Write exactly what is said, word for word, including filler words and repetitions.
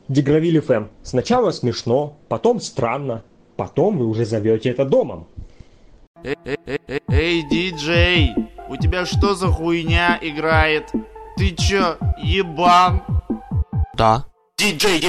Дегравиль эф эм. Сначала смешно, потом странно, потом вы уже зовете это домом. Эй, эй, эй, эй, диджей, у тебя что за хуйня играет? Ты чё, ебан? Да. Диджей,